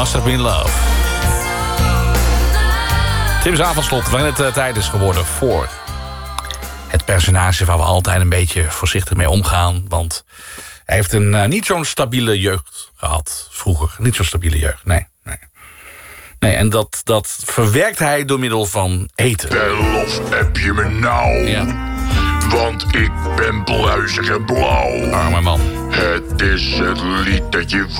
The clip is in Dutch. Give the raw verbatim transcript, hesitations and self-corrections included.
Must Have Been Love. Tim's avondslot, waarin het uh, tijd is geworden voor het personage waar we altijd een beetje voorzichtig mee omgaan. Want hij heeft een uh, niet zo'n stabiele jeugd gehad. Vroeger, niet zo'n stabiele jeugd, nee. nee. Nee, en dat, dat verwerkt hij door middel van eten. Bel of heb je me nou? Ja. Want ik ben pluizig en blauw. Arme man. Het is het lied dat je